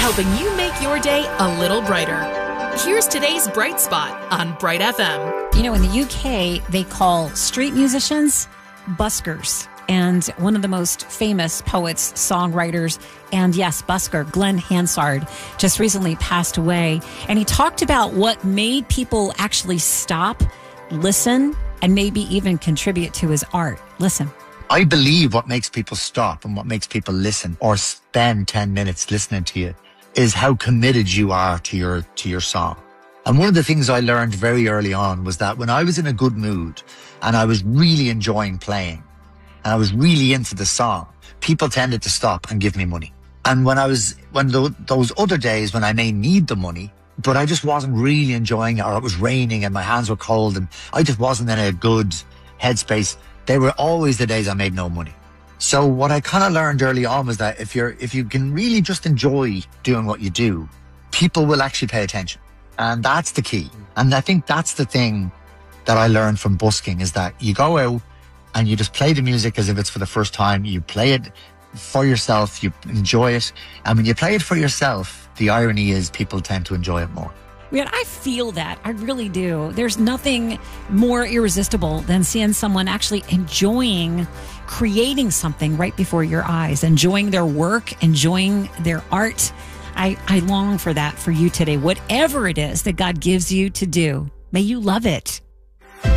helping you make your day a little brighter. Here's today's Bright Spot on Bright FM. You know, in the UK, they call street musicians buskers. And one of the most famous poets, songwriters, and yes, busker, Glenn Hansard, just recently passed away. And he talked about what made people actually stop, listen, and maybe even contribute to his art. Listen. I believe what makes people stop and what makes people listen or spend 10 minutes listening to you is how committed you are to your song. And one of the things I learned very early on was that when I was in a good mood and I was really enjoying playing and I was really into the song, people tended to stop and give me money. And those other days when I may need the money, but I just wasn't really enjoying it, or it was raining and my hands were cold and I just wasn't in a good headspace, they were always the days I made no money. So what I kind of learned early on was that if you can really just enjoy doing what you do, people will actually pay attention. And that's the key. And I think that's the thing that I learned from busking, is that you go out and you just play the music as if it's for the first time. You play it for yourself, you enjoy it. And when you play it for yourself, the irony is people tend to enjoy it more. Man, I feel that. I really do. There's nothing more irresistible than seeing someone actually enjoying creating something right before your eyes, enjoying their work, enjoying their art. I long for that for you today. Whatever it is that God gives you to do, may you love it.